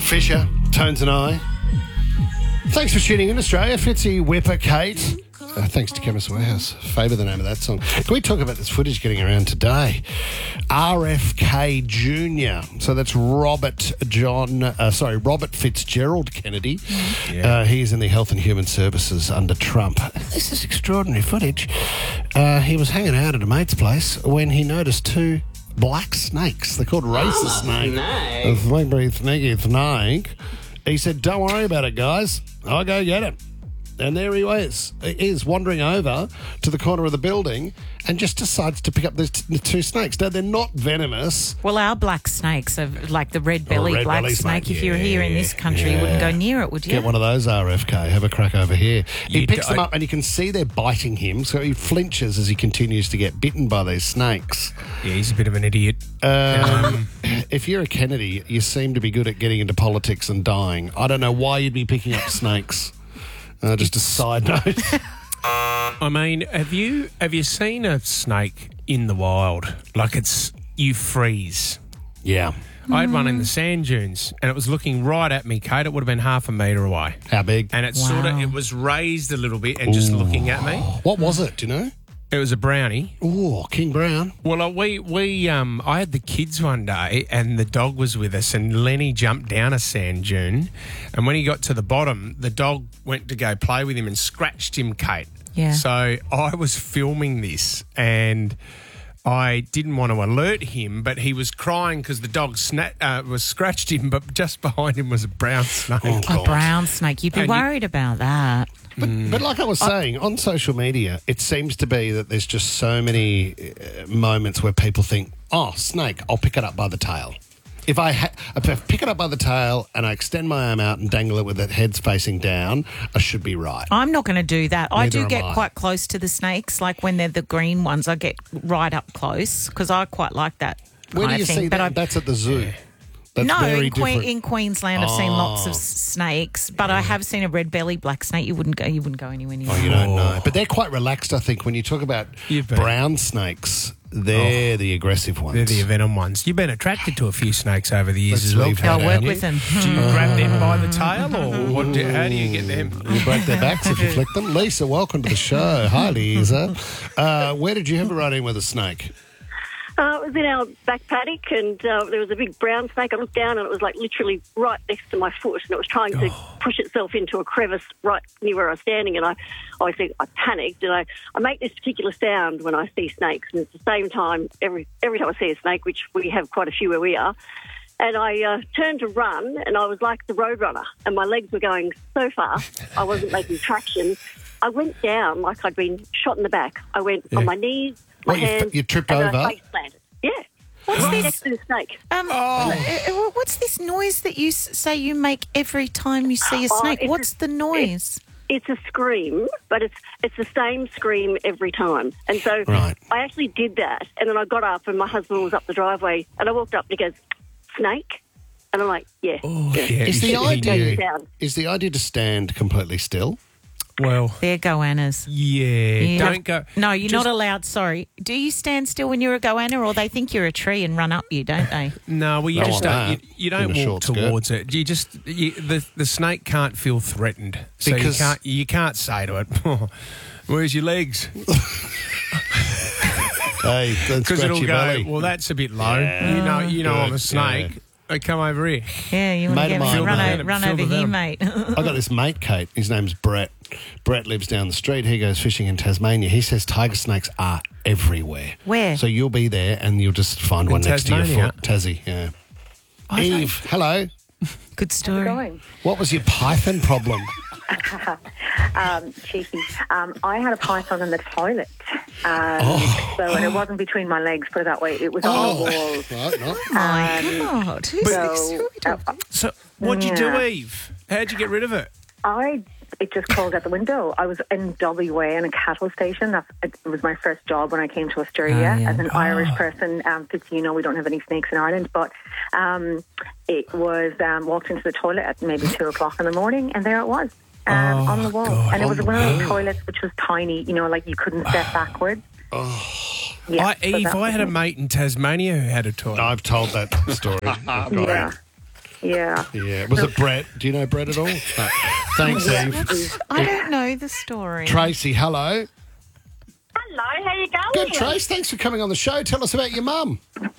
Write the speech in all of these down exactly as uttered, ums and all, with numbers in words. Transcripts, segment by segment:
Fisher, Tones and I. Thanks for tuning in, Australia. Fitzy, Whipper, Kate. Uh, thanks to Chemist Warehouse. Favour the name of that song. Can we talk about this footage getting around today? R F K Junior So that's Robert John, uh, sorry, Robert Fitzgerald Kennedy. Yeah. Uh, he is in the Health and Human Services under Trump. This is extraordinary footage. Uh, he was hanging out at a mate's place when he noticed two black snakes. They're called racer oh, snake. Snake. A snake, snake, snake. He said, "Don't worry about it, guys. I'll go get it." And there he is. He is wandering over to the corner of the building and just decides to pick up the t- two snakes. Now, they're not venomous. Well, our black snakes are like the red belly red black belly snake. snake. If you're here in this country, yeah. you wouldn't go near it, would you? Get one of those, R F K. Have a crack over here. He You picks d- them up and you can see they're biting him, so he flinches as he continues to get bitten by these snakes. Yeah, he's a bit of an idiot. Um, if you're a Kennedy, you seem to be good at getting into politics and dying. I don't know why you'd be picking up snakes. Uh, just a side note. I mean, have you have you seen a snake in the wild? Like it's you freeze. Yeah. I had one in the sand dunes, and it was looking right at me, Kate. It would have been half a metre away. How big? And it Wow. sort of it was raised a little bit and just looking at me. What was it? Do you know? It was a brownie. Oh, King Brown. Well, uh, we we um, I had the kids one day, and the dog was with us, and Lenny jumped down a sand dune, and when he got to the bottom, the dog went to go play with him and scratched him, Kate. Yeah. So I was filming this, and I didn't want to alert him, but he was crying because the dog sna- uh, was scratched him, but just behind him was a brown snake. Oh, A God. brown snake. You'd be And you- worried about that. But, but like I was saying, on social media, it seems to be that there's just so many uh, moments where people think, oh, snake, I'll pick it up by the tail. If I, ha- if I pick it up by the tail and I extend my arm out and dangle it with it heads facing down, I should be right. I'm not going to do that. I Neither do am get I. quite close to the snakes, like when they're the green ones. I get right up close because I quite like that Where kind do you of thing. see but that? I, That's at the zoo. That's no, very in, que- different. in Queensland, I've seen lots Oh. of s- snakes, but I have seen a red belly black snake. You wouldn't go. You wouldn't go anywhere near. Oh, you it. don't know. But they're quite relaxed, I think. When you talk about You've been- brown snakes, they're the aggressive ones. They're the venom ones. You've been attracted to a few snakes over the years That's as well, we've Kate, had, I work haven't with you? them. Do you grab them by the tail, or what do, how do you get them? You break their backs if you flick them. Lisa, welcome to the show. Hi, Lisa. Uh, where did you ever run in with a snake? Uh, it was in our back paddock, and uh, there was a big brown snake. I looked down, and it was like literally right next to my foot, and it was trying to push itself into a crevice right near where I was standing. And I, obviously, I panicked, and I, I make this particular sound when I see snakes, and at the same time, every every time I see a snake, which we have quite a few where we are, and I uh, turned to run, and I was like the roadrunner, and my legs were going so fast, I wasn't making traction. I went down like I'd been shot in the back. I went Yeah. on my knees. My What, you f- hands, you tripped and over? I face planted. Yeah. What's right this? next to the snake. Um, uh, uh, what's this noise that you s- say you make every time you see a Oh, snake? it's What's a- the noise? It's a scream, but it's it's the same scream every time. And so Right. I actually did that, and then I got up, and my husband was up the driveway, and I walked up, and he goes, "Snake," and I'm like, "Yeah." Oh, yeah. yeah. Is the he idea knew. Down. is the idea to stand completely still? Well, They're goannas. yeah, You don't have- go. No, you're just- not allowed. Sorry. Do you stand still when you're a goanna, or they think you're a tree and run up you, don't they? No, well, you Don't just want don't. that You, you in don't a walk short skirt. towards it. You just you, the the snake can't feel threatened, so Because- you can't you can't say to it, "Where's your legs?" Hey, don't Because scratch it'll your go. belly. Well, that's a bit low. Yeah. You know, you know, I'm Good, a snake. yeah. Hey, come over here. Yeah, you want Mate to of get mine- me run, Feel o- the run venom, over feel the here, venom. mate. I got this mate, Kate. His name's Brett. Brett lives down the street. He goes fishing in Tasmania. He says tiger snakes are everywhere. Where? So you'll be there and you'll just find one next to your Tasmania? foot. Tassie, yeah. Eve, hello. Good story. Going. What was your python problem? Um, cheeky. Um, I had a python in the toilet. Um, Oh. So, and it wasn't between my legs, put it that way. It was on the wall. Right, no. Oh, my God. Who's this? So, uh, So, what'd you do, Yeah. Eve? How'd you get rid of it? I it just crawled out the window. I was in W A in a cattle station. That it was my first job when I came to Australia Oh, yeah. as an Irish person. Um, you know, we don't have any snakes in Ireland, but um, it was um, walked into the toilet at maybe two o'clock in the morning, and there it was. Um, Oh, on the wall. God. And it was one of those toilets which was tiny, you know, like you couldn't step backwards. Yeah, I, so Eve, that I was had a it. mate in Tasmania who had a toilet. I've told that story. I've got Yeah. it. Yeah. Yeah. Was it Brett? Do you know Brett at all? No. Thanks, Eve. I don't know the story. Tracy, hello. Hello, how you going? Good, Trace. Thanks for coming on the show. Tell us about your mum.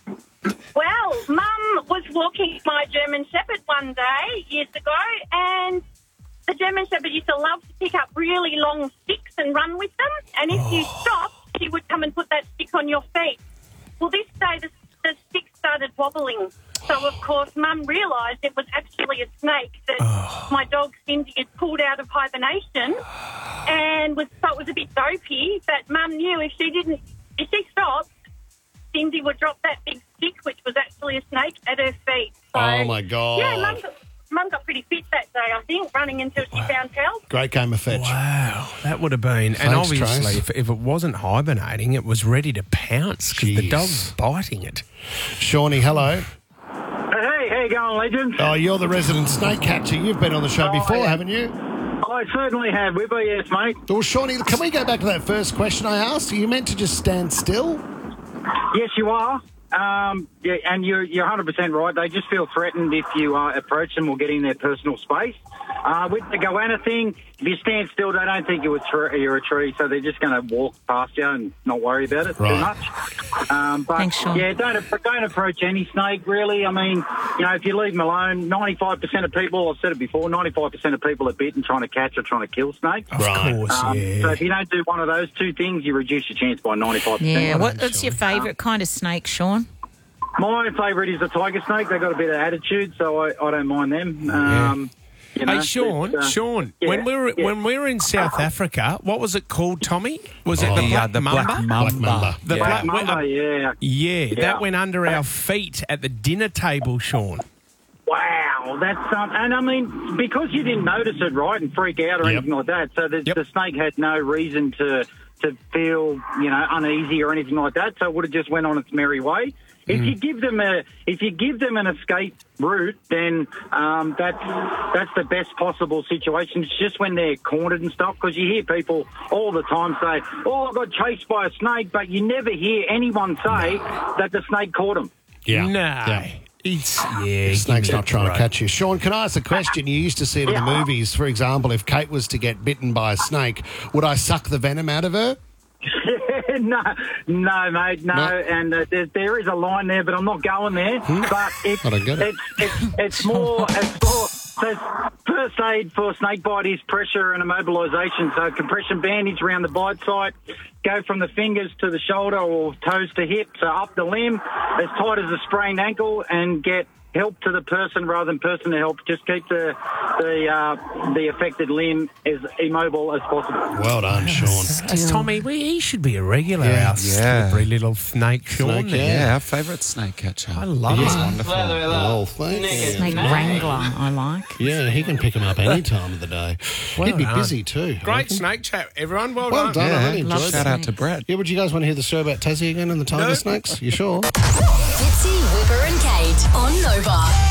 Well, Mum was walking my German Shepherd one day years ago, and the German Shepherd used to love to pick up really long sticks and run with them. And if you stopped, she would come and put that stick on your feet. Well, this day the, the stick started wobbling. So, of course, Mum realised it was actually a snake that Oh. my dog Cindy had pulled out of hibernation, and was so it was a bit dopey. But Mum knew if she didn't, if she stopped, Cindy would drop that big stick, which was actually a snake, at her feet. So, Oh, my God. Yeah, Mum got, Mum got pretty fit that day, I think, running until she found help. Great game of fetch. Wow, that would have been. and Thanks, obviously, Trace. if, if it wasn't hibernating, it was ready to pounce because the Jeez. dog's biting it. Shawnee, hello. Hey, how you going, legends? Oh, you're the resident snake catcher. You've been on the show Oh, before, yeah. haven't you? I certainly have, Wibber, yes, mate. Well, Shawnee, can we go back to that first question I asked? Are you meant to just stand still? Yes, you are. Um, yeah, and you're, you're one hundred percent right. They just feel threatened if you uh, approach them or get in their personal space. Uh, with the goanna thing, if you stand still, they don't think you're a, tr- you're a tree, so they're just going to walk past you and not worry about it too Right. much. Um, but, Thanks, Sean. yeah, don't, don't approach any snake, really. I mean, you know, if you leave them alone, ninety-five percent of people, I've said it before, ninety-five percent of people are bitten trying to catch or trying to kill snakes. Of Right. course, Um, yeah. So if you don't do one of those two things, you reduce your chance by ninety-five percent. Yeah. What, what's your favourite kind of snake, Sean? My favourite is the tiger snake. They've got a bit of attitude, so I, I don't mind them. Um, you know, Hey, Sean, but, uh, Sean, yeah, when we were yeah. when we were in South Africa, what was it called, Tommy? Was it Oh, the the, black uh, the mamba? black Black mamba. mamba. The Yeah. black Mamba, uh, yeah. yeah, Yeah. that went under our feet at the dinner table, Sean. Wow, that's um, and I mean because you didn't notice it, right, and freak out or Yep. anything like that. So the, Yep. the snake had no reason to to feel, you know, uneasy or anything like that. So it would have just went on its merry way. If you give them a, if you give them an escape route, then um, that's that's the best possible situation. It's just when they're cornered and stuff, because you hear people all the time say, "Oh, I got chased by a snake," but you never hear anyone say that the snake caught them. Yeah. No. Yeah. It's, yeah. The give snake's me not a trying to break. catch you. Sean, can I ask a question? You used to see it in the Yeah. movies. For example, if Kate was to get bitten by a snake, would I suck the venom out of her? no, no, mate, no. No. And uh, there, there is a line there, but I'm not going there. But it's, I don't get it. it's, it's, it's more, it's more, so first aid for snake bite is pressure and immobilisation. So compression bandage around the bite site, go from the fingers to the shoulder or toes to hip, so up the limb, as tight as a sprained ankle, and get help to the person rather than person to help. Just keep the the uh, the affected limb as immobile as possible. Well done, Sean. As Tommy, we, he should be a regular, Yeah. our Yeah. slippery little snake, Sean. Snake, there. Yeah, our favourite snake catcher. I love He's it. wonderful. Oh, thank you. Snake wrangler, I like. Yeah, he can pick him up any time of the day. Well He'd be done. busy too. I Great reckon. snake chat, everyone. Well, Well done. I Yeah, really enjoyed love that. Shout out to Brett. Yeah, would you guys want to hear the story about Tassie again and the tiger No. snakes? You sure? Fitzy, Whipper and Kate on Nova.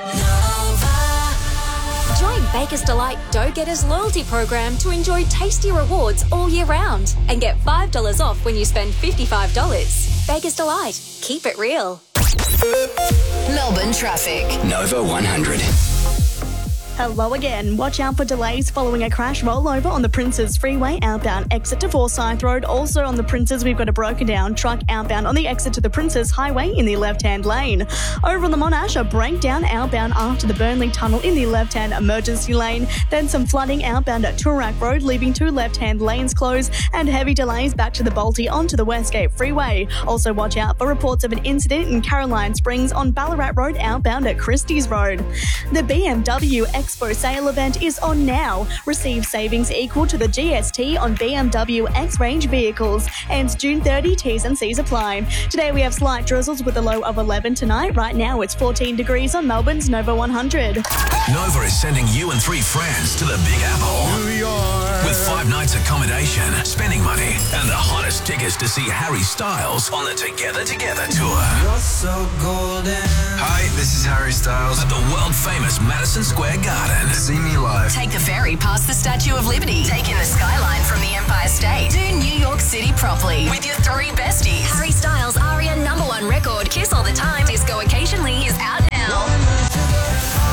Join Baker's Delight Dough Getters loyalty program to enjoy tasty rewards all year round and get five dollars off when you spend fifty-five dollars. Baker's Delight. Keep it real. Melbourne traffic. Nova one hundred. Hello again. Watch out for delays following a crash rollover on the Princes Freeway outbound exit to Forsyth Road. Also on the Princes, we've got a broken down truck outbound on the exit to the Princes Highway in the left-hand lane. Over on the Monash, a breakdown outbound after the Burnley Tunnel in the left-hand emergency lane. Then some flooding outbound at Toorak Road, leaving two left-hand lanes closed, and heavy delays back to the Balti onto the Westgate Freeway. Also watch out for reports of an incident in Caroline Springs on Ballarat Road outbound at Christie's Road. The B M W Expo sale event is on now. Receive savings equal to the G S T on B M W X-Range vehicles. Ends June thirtieth, T's and C's apply. Today we have slight drizzles with a low of eleven tonight. Right now it's fourteen degrees on Melbourne's Nova one hundred. Nova is sending you and three friends to the Big Apple. New York. With five nights accommodation, spending money, and the hottest tickets to see Harry Styles on the Together Together tour. You're so golden. Hi, this is Harry Styles at the world-famous Madison Square Garden. See me live. Take the ferry past the Statue of Liberty. Take in the skyline from the Empire State. Do New York City properly with your three besties. Harry Styles' Aria number one record, Kiss All the Time, Disco Occasionally is out now.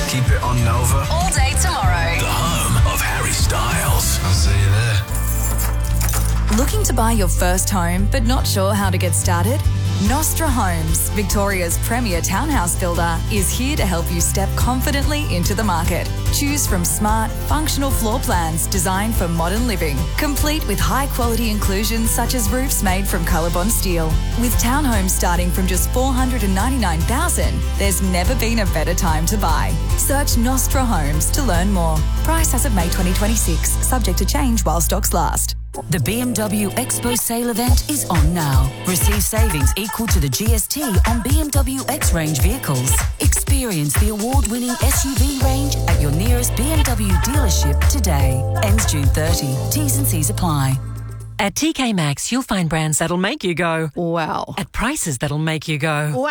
Keep it on Nova. All day tomorrow. The home of Harry Styles. I'll see you there. Looking to buy your first home but not sure how to get started? Nostra Homes, Victoria's premier townhouse builder, is here to help you step confidently into the market. Choose from smart, functional floor plans designed for modern living, complete with high-quality inclusions such as roofs made from Colorbond steel. With townhomes starting from just four hundred ninety-nine thousand dollars, there's never been a better time to buy. Search Nostra Homes to learn more. Price as of May twenty twenty-six, subject to change while stocks last. The B M W Expo sale event is on now. Receive savings equal to the G S T on B M W X-Range vehicles. Experience the award-winning S U V range at your nearest B M W dealership today. Ends June thirtieth. T's and C's apply. At T K Maxx, you'll find brands that'll make you go, wow. At prices that'll make you go, wow.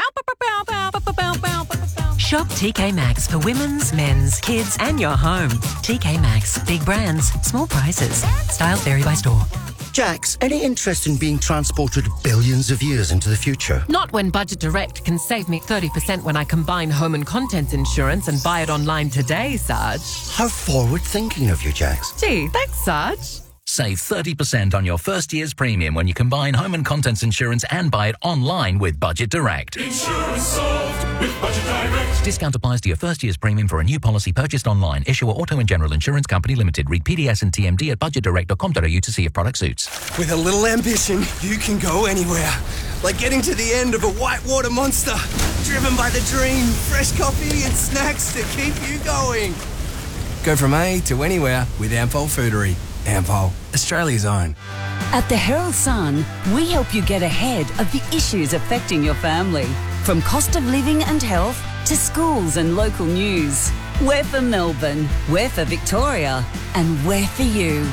Shop T K Maxx for women's, men's, kids and your home. T K Maxx. Big brands, small prices. Styles vary by store. Jax, any interest in being transported billions of years into the future? Not when Budget Direct can save me thirty percent when I combine home and contents insurance and buy it online today, Sarge. How forward-thinking of you, Jax. Gee, thanks, Sarge. Save thirty percent on your first year's premium when you combine home and contents insurance and buy it online with Budget Direct. Insurance solved with Budget Direct. Discount applies to your first year's premium for a new policy purchased online. Issuer Auto and General Insurance Company Limited. Read P D S and T M D at budget direct dot com dot a u to see if product suits. With a little ambition, you can go anywhere. Like getting to the end of a whitewater monster. Driven by the dream. Fresh coffee and snacks to keep you going. Go from A to anywhere with Ampol Foodery. Ampol, Australia's own. At the Herald Sun, we help you get ahead of the issues affecting your family. From cost of living and health to schools and local news. We're for Melbourne, we're for Victoria, and we're for you.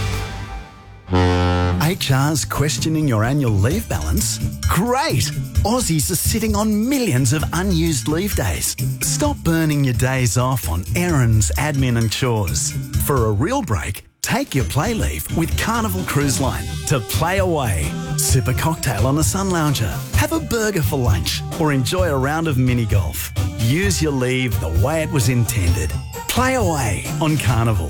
H R's questioning your annual leave balance? Great! Aussies are sitting on millions of unused leave days. Stop burning your days off on errands, admin and chores. For a real break, take your play leave with Carnival Cruise Line to play away. Sip a cocktail on a sun lounger, have a burger for lunch, or enjoy a round of mini golf. Use your leave the way it was intended. Play away on Carnival.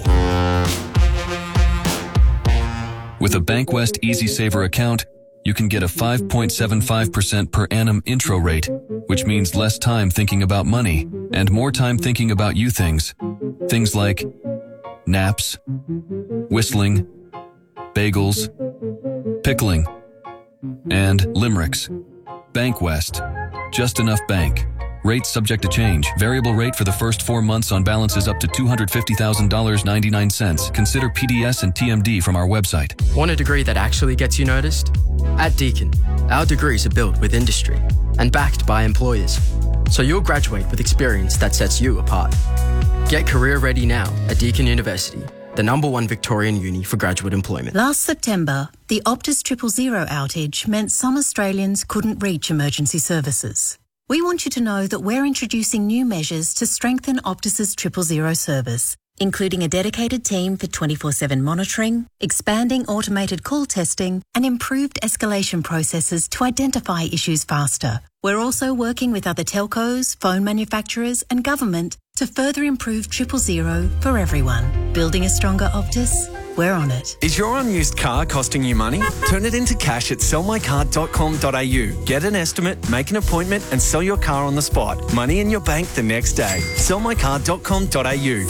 With a Bankwest Easy Saver account, you can get a five point seven five percent per annum intro rate, which means less time thinking about money and more time thinking about you things. Things like naps, whistling, bagels, pickling, and limericks. Bankwest. Just enough bank. Rate subject to change. Variable rate for the first four months on balances up to two hundred fifty thousand dollars and ninety-nine cents. Consider P D S and T M D from our website. Want a degree that actually gets you noticed? At Deakin, our degrees are built with industry and backed by employers. So you'll graduate with experience that sets you apart. Get career ready now at Deakin University, the number one Victorian uni for graduate employment. Last September, the Optus Triple Zero outage meant some Australians couldn't reach emergency services. We want you to know that we're introducing new measures to strengthen Optus's Triple Zero service, including a dedicated team for twenty-four seven monitoring, expanding automated call testing, and improved escalation processes to identify issues faster. We're also working with other telcos, phone manufacturers, and government to further improve Triple Zero for everyone. Building a stronger Optus? We're on it. Is your unused car costing you money? Turn it into cash at sell my car dot com dot a u. Get an estimate, make an appointment, and sell your car on the spot. Money in your bank the next day. sell my car dot com dot a u.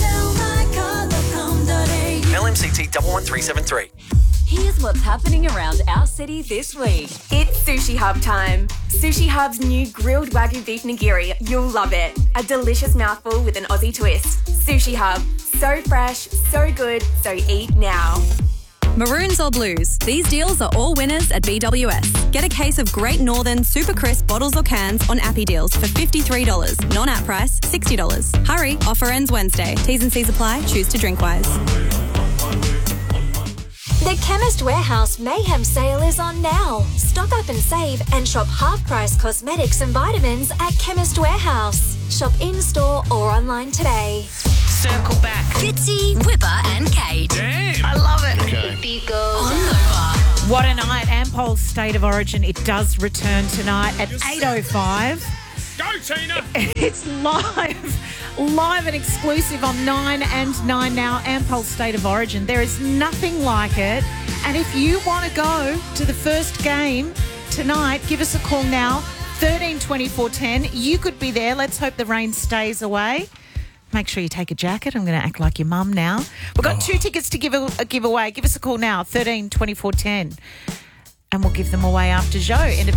L M C T one one three seven three. Here's what's happening around our city this week. It's Sushi Hub time. Sushi Hub's new grilled Wagyu beef nigiri. You'll love it. A delicious mouthful with an Aussie twist. Sushi Hub. So fresh, so good, so eat now. Maroons or blues, these deals are all winners at B W S. Get a case of Great Northern Super Crisp bottles or cans on Appy Deals for fifty-three dollars. Non-app price, sixty dollars. Hurry, offer ends Wednesday. T's and C's apply. Choose to drink wise. The Chemist Warehouse Mayhem sale is on now. Stock up and save and shop half-price cosmetics and vitamins at Chemist Warehouse. Shop in-store or online today. Circle back. Fitzy, Whipper and Kate. Damn. I love it. Okay. On Nova. What a night. Ampol's State of Origin. It does return tonight at eight oh five. Go Go, Tina. It's live, live and exclusive on nine and nine Now and Pulse State of Origin. There is nothing like it. And if you want to go to the first game tonight, give us a call now, thirteen twenty-four ten. You could be there. Let's hope the rain stays away. Make sure you take a jacket. I'm going to act like your mum now. We've got oh. two tickets to give a, a giveaway. Give us a call now, thirteen twenty-four ten. And we'll give them away after Joe. End of